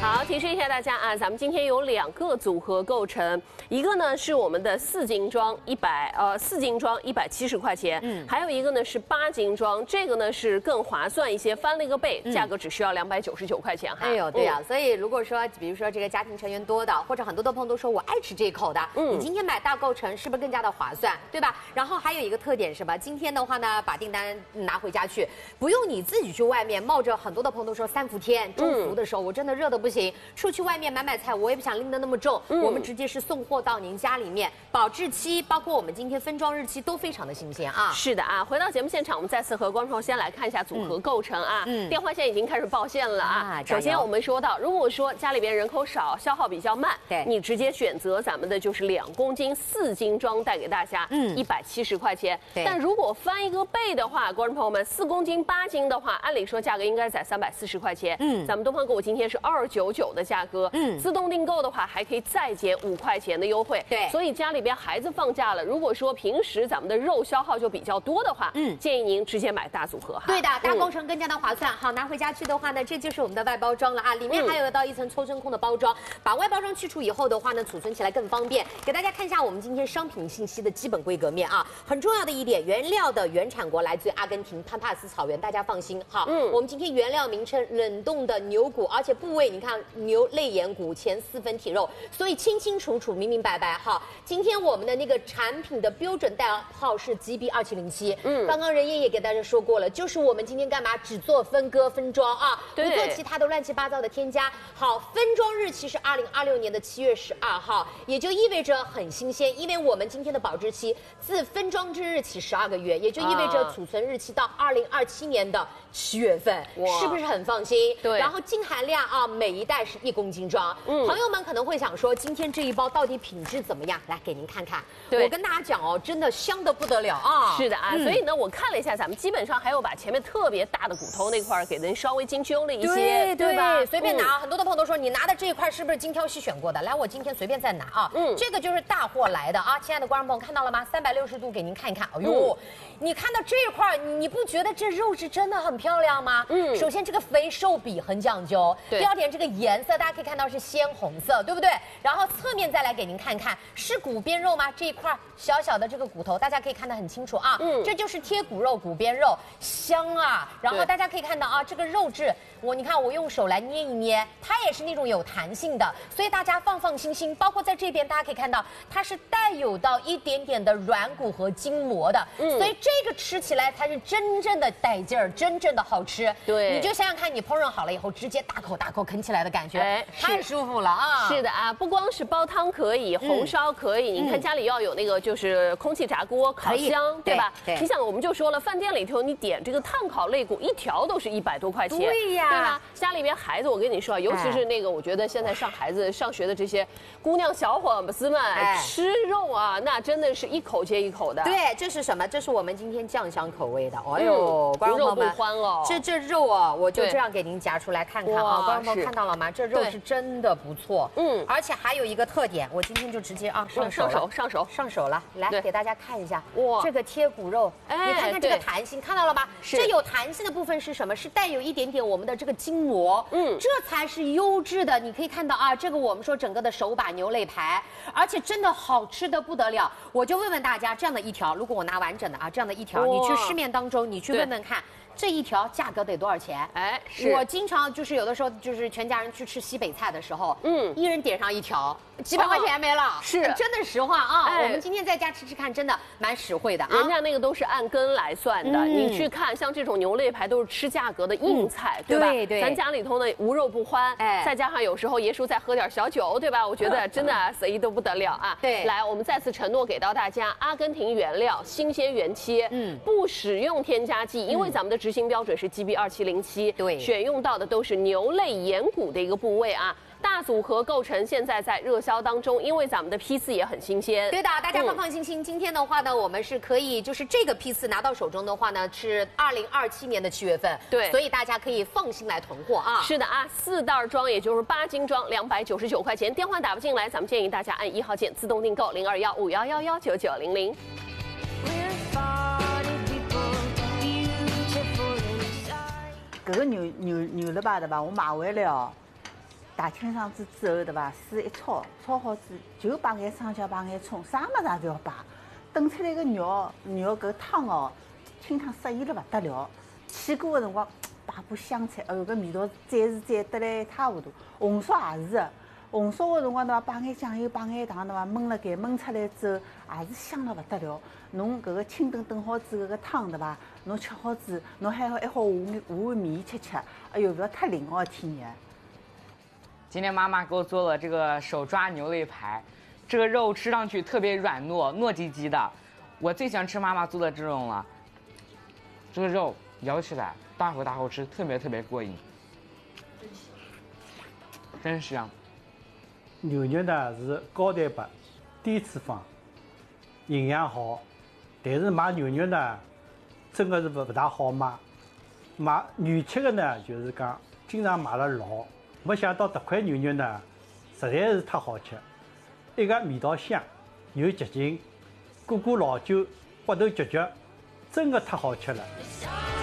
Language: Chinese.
好，提示一下大家啊，咱们今天有2个组合构成，一个呢是我们的4斤装4斤装170块钱，还有一个呢是8斤装，这个呢是更划算一些，翻了一个倍，价格只需要299块钱哈。 哎呦，对呀，所以如果说比如说这个家庭成员多的，或者很多的朋友都说我爱吃这一口的，你今天买大构成是不是更加的划算，对吧？然后还有一个特点是吧，今天的话呢，把订单拿回家去，不用你自己去外面冒着很多的朋友都说3伏天中伏的时候，我真的热的不行。出去外面买菜，我也不想拎得那么重，我们直接是送货到您家里面，保质期包括我们今天分装日期都非常的新鲜啊。 是的啊，回到节目现场，我们再次和观众先来看一下组合构成啊。电话线已经开始报线了啊。首先我们说到，如果说家里边人口少，消耗比较慢，对，你直接选择咱们的就是2公斤4斤装带给大家，170块钱。但如果翻一个倍的话，观众朋友们，4公斤8斤的话，按理说价格应该在340块钱。咱们东方购物今天是299的价格，自动订购的话还可以再减5块钱的优惠。对，所以家里边孩子放假了，如果说平时咱们的肉消耗就比较多的话，建议您直接买大组合哈。 对的，大构成更加的划算。好，拿回家去的话呢，这就是我们的外包装了啊，里面还有到一层抽真空的包装，把外包装去除以后的话呢，储存起来更方便。给大家看一下我们今天商品信息的基本规格面啊，很重要的一点，原料的原产国来自于阿根廷潘帕斯草原，大家放心哈。我们今天原料名称冷冻的牛骨，而且部位你看牛肋眼骨前4分体肉，所以清清楚楚、明明白白哈。今天我们的那个产品的标准代号是 GB2707。刚刚任烨也给大家说过了，就是我们今天干嘛只做分割分装啊，不做其他的乱七八糟的添加。好，分装日期是2026年的7月12号，也就意味着很新鲜，因为我们今天的保质期自分装之日起12个月，也就意味着储存日期到2027年的7月份，是不是很放心？对。然后净含量啊，每一袋是1公斤装。朋友们可能会想说，今天这一包到底品质怎么样？来给您看看。我跟大家讲哦，真的香得不得了啊！ 是的啊，所以呢，我看了一下，咱们基本上还有把前面特别大的骨头那块给人稍微精修了一些，对吧？ 随便拿，很多的朋友都说你拿的这一块是不是精挑细选过的？来，我今天随便再拿啊。这个就是大货来的啊，亲爱的观众朋友看到了吗？360度给您看一看。哎呦，你看到这一块，你不觉得这肉是真的很漂亮吗？首先这个肥瘦比很讲究，第二点这个颜色大家可以看到是鲜红色，对不对？然后侧面再来给您看看，是骨边肉吗？这一块小小的这个骨头，大家可以看得很清楚啊。这就是贴骨肉、骨边肉，香啊。然后大家可以看到啊，这个肉质，你看我用手来捏一捏，它也是那种有弹性的，所以大家放心。包括在这边大家可以看到，它是带有到一点点的软骨和筋膜的，所以这个吃起来才是真正的带劲儿，真正的好吃。对，你就想想看，你烹饪好了以后，直接大口啃起来的感觉，太舒服了啊！ 是的啊，不光是煲汤可以，红烧可以，你看家里要有那个就是空气炸锅、烤箱，对吧？你想，我们就说了，饭店里头你点这个炭烤肋骨，1条都是100多块钱， 对呀， 对吧？家里边孩子，我跟你说，尤其是那个，我觉得现在孩子上学的这些姑娘小伙子们，吃肉啊，那真的是一口接一口的。 对，这是什么？这是我们今天酱香口味的。哎呦，观众朋友们， 不欢哦， 这肉啊，我就这样给您夹出来看看啊，观众朋友看到了吗？这肉是真的不错，而且还有一个特点，我今天就直接啊上手了，来给大家看一下，哇，这个贴骨肉，你看看这个弹性，看到了吗？这有弹性的部分是什么？是带有一点点我们的这个筋膜，这才是优质的。你可以看到啊，这个我们说整个的手把牛肋排，而且真的好吃的不得了。我就问问大家，这样的一条，如果我拿完整的啊，这样的一条，你去市面当中，你去问问看。这一条价格得多少钱？我经常就是有的时候就是全家人去吃西北菜的时候，一人点上一条，几百块钱没了，是真的实话啊。我们今天在家吃吃看，真的蛮实惠的啊。 人家那个都是按根来算的，你去看像这种牛肋排都是吃价格的硬菜，对吧？对，咱家里头呢无肉不欢，再加上有时候爷叔再喝点小酒，对吧？我觉得真的谁都不得了啊。对，来，我们再次承诺给到大家，阿根廷原料，新鲜原切，不使用添加剂，因为咱们的执行标准是 GB2707，对，选用到的都是牛肋眼骨的一个部位啊。大组合构成现在在热销当中，因为咱们的批次也很新鲜。 对的，大家放心。今天的话呢，我们是可以就是这个批次拿到手中的话呢，是2027年的7月份。对，所以大家可以放心来囤货啊。 是的啊，4袋装也就是8斤装，299块钱。电话打不进来，咱们建议大家按1号键自动订购0215119900。 这个牛肋排的吧，我买回来哦。 大清爽子之后，对伐？水一焯，焯好子就摆眼生姜，摆眼葱，啥物事也勿要摆。炖出来个肉搿汤哦，清汤适宜了勿得了。起锅个辰光摆把香菜，哎哟，搿味道再得来一塌糊涂。红烧也是个，红烧个辰光对伐？摆眼酱油，摆眼糖对伐？焖了盖，焖出来之后也是香了勿得了。侬搿个清炖好子搿个汤对伐？侬吃好子，侬还好下碗面吃，哎哟，勿要太灵哦，天爷！ 今天妈妈给我做了这个手抓牛肋排，这个肉吃上去特别软糯，糯叽叽的。我最喜欢吃妈妈做的这种了，这个肉咬起来大口吃，特别过瘾，真香。 牛肉呢是高蛋白、低脂肪，营养好，但是买牛肉呢，真的是不大好买。买原切的呢，就是讲经常买了老，没想到这块牛肉呢，实在是太好吃，一个味道香，又洁净，过老酒，骨头嚼嚼，真的太好吃了。